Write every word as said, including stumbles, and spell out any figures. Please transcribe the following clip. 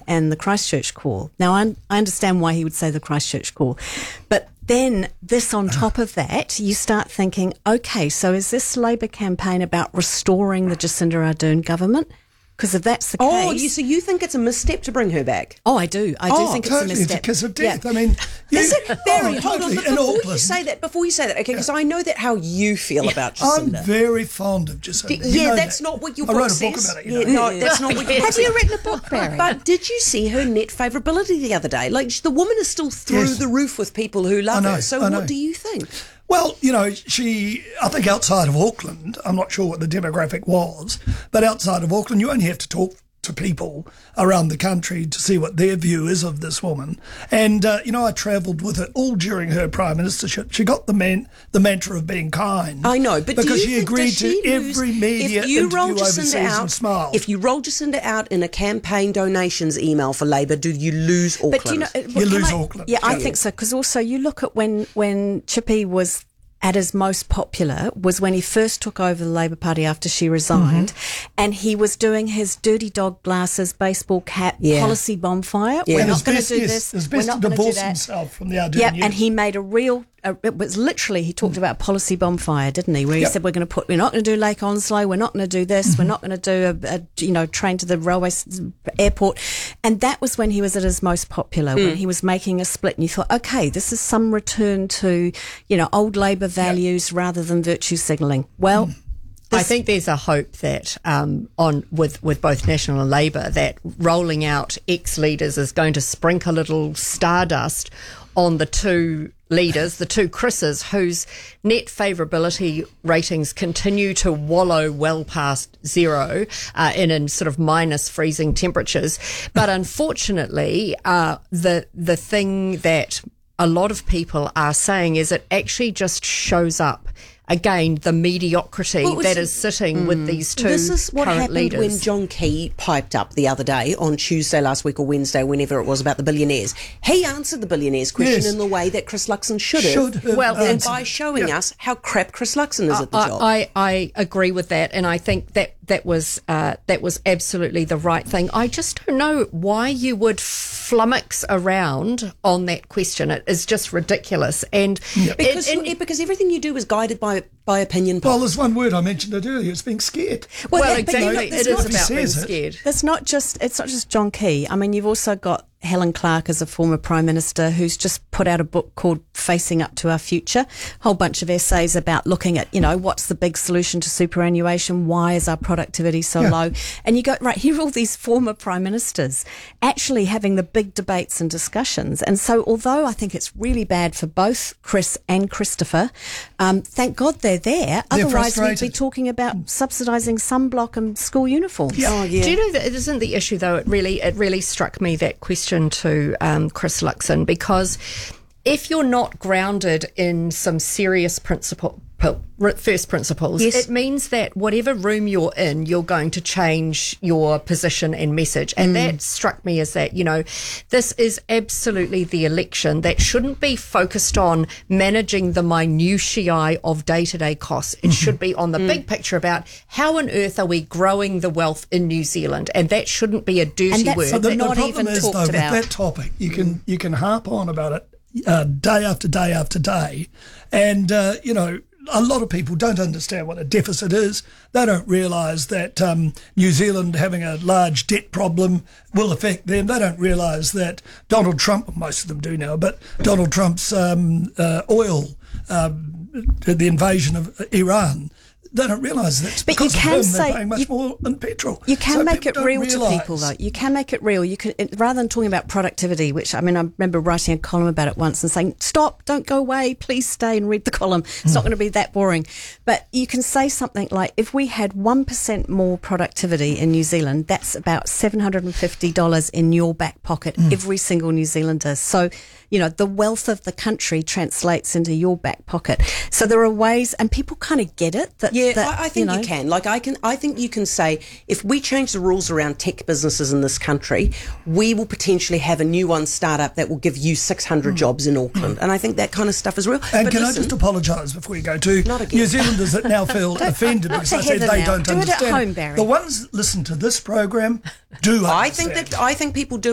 and the Christchurch call. Now, I, I understand why he would say the Christchurch call, but then this on top of that, you start thinking, okay, so is this Labour campaign about restoring the Jacinda Ardern government? Because if that's the case... Oh, you, so you think it's a misstep to bring her back? Oh, I do. I do oh, think totally. it's a misstep. It's because of death. Yeah. I mean... You, Is it? Barry, oh, hold totally. on. But In before Auckland, you say that, before you say that, okay, because I know that how you feel about I'm Jacinda. very fond of Jacinda. D- You yeah, know that's that. not what your I book wrote a says. book about it. You Yeah, know. no, that's not what your book Have says. you written a book, Barry? But did you see her net favourability the other day? Like, the woman is still through Yes. the roof with people who love I know, her. So I know. what do you think? Well, you know, she, I think outside of Auckland, I'm not sure what the demographic was, but outside of Auckland, you only have to talk to people around the country to see what their view is of this woman. And, uh, you know, I travelled with her all during her prime ministership. She got the man, the mantra of being kind. I know, but do because you she think, agreed does she to lose- every media if you roll interview Jacinda overseas out, and smiled. If you roll Jacinda out in a campaign donations email for Labour, do you lose Auckland? But do you know, You can lose I- Auckland. Yeah, I Yeah. think so. Because also you look at when when Chippy was at his most popular was when he first took over the Labour Party after she resigned, Mm-hmm. and he was doing his dirty dog glasses, baseball cap, Yeah. policy bonfire. Yeah. We're And not it's going to best, do yes, this. it's We're best not to going to do divorce that. himself from the Ardern Yep, Union. and he made a real. Uh, it was literally he talked about policy bonfire, didn't he? Where he Yep. said we're going to put, we're not going to do Lake Onslow, we're not going to do this, we're not going to do a, a you know train to the railway s- airport, and that was when he was at his most popular, when he was making a split, and you thought, okay, this is some return to you know old Labour values rather than virtue signalling. Well. I think there's a hope that um, on with, with both National and Labour that rolling out ex-leaders is going to sprinkle a little stardust on the two leaders, the two Chris's, whose net favourability ratings continue to wallow well past zero uh, in, in sort of minus freezing temperatures. But unfortunately, uh, the the thing that a lot of people are saying is it actually just shows up again the mediocrity Well, it was- that is sitting with these two This is what current happened leaders. when John Key piped up the other day on Tuesday last week or Wednesday, whenever it was, about the billionaires. He answered the billionaires question Yes. in the way that Chris Luxon should have. Should have Well, and answered by it. showing Yeah. us how crap Chris Luxon is at the I, job. I, I agree with that, and I think that that was uh, that was absolutely the right thing. I just don't know why you would flummox around on that question. It is just ridiculous, and because, it- it- because everything you do is guided by by opinion polls. Well, there's one word I mentioned it earlier. It's being scared. well, that- but you exactly, know, it there's is not- about being says it. scared. That's not just, it's not just John Key. I mean, you've also got Helen Clark as a former Prime Minister who's just put out a book called Facing Up to Our Future. A whole bunch of essays about looking at, you know, what's the big solution to superannuation? Why is our productivity so Yeah. low? And you go, right, here are all these former Prime Ministers actually having the big debates and discussions. And so although I think it's really bad for both Chris and Christopher, um, thank God they're there. They're Otherwise we'd be frustrated. talking about subsidising sunblock and school uniforms. Oh, yeah. Do you know that it isn't the issue though? It really, it really struck me, that question to um, Chris Luxon, because if you're not grounded in some serious principle, first principles, Yes. it means that whatever room you're in, you're going to change your position and message. And that struck me as that, you know, this is absolutely the election that shouldn't be focused on managing the minutiae of day-to-day costs. It should be on the big picture about how on earth are we growing the wealth in New Zealand? And that shouldn't be a dirty And that's word. So But the, they're the not problem even is, talked though, about. with that topic, you can you can harp on about it uh, day after day after day, and uh, you know. A lot of people don't understand what a deficit is. They don't realise that um, New Zealand having a large debt problem will affect them. They don't realise that Donald Trump, most of them do now, but Donald Trump's um, uh, oil, um, the invasion of Iran, they don't realise that. It's But you because can of him, say- they're paying much you- more than petrol. You can So make people it don't real realise. to people, though. You can make it real. You can, it, rather than talking about productivity, which I mean, I remember writing a column about it once and saying, "Stop! Don't go away! Please stay and read the column. It's Mm. not going to be that boring." But you can say something like, "If we had one percent more productivity in New Zealand, that's about seven hundred and fifty dollars in your back pocket, Mm. every single New Zealander." So, you know, the wealth of the country translates into your back pocket. So there are ways, and people kind of get it. That Yeah, that, I, I think you, you, know, can. Like, I can. I think you can say, if we change the rules around tech businesses in this country, we will potentially have a new one start up that will give you six hundred jobs in Auckland. And I think that kind of stuff is real. And but can listen, I just apologise before you go to Not again. New Zealanders that now feel offended because to I said Heather they now. don't Do it at understand. home, Barry. The ones that listen to this program do I understand. think that I think people do